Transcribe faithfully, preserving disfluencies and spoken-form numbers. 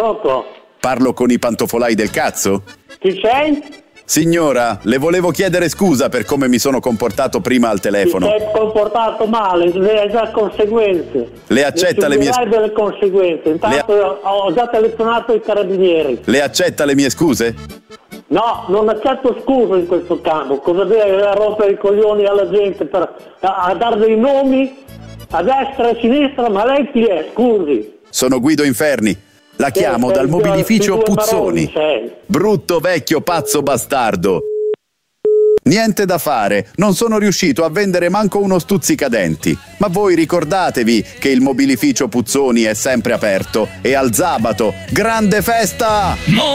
Pronto? Parlo con i pantofolai del cazzo? Chi sei? Signora, le volevo chiedere scusa per come mi sono comportato prima al telefono. Ti sei comportato male, hai già conseguenze. Le accetta le mie scuse? delle conseguenze. Intanto le... ho già telefonato ai carabinieri. Le accetta le mie scuse? No, non accetto scuse in questo campo. Cosa deve rompere i coglioni alla gente per a, a dare dei nomi a destra e a sinistra? Ma lei chi è? Scusi. Sono Guido Inferni. La chiamo dal mobilificio Puzzoni. Brutto vecchio pazzo bastardo. Niente da fare, non sono riuscito a vendere manco uno stuzzicadenti. Ma voi ricordatevi che il mobilificio Puzzoni è sempre aperto e al sabato, grande festa!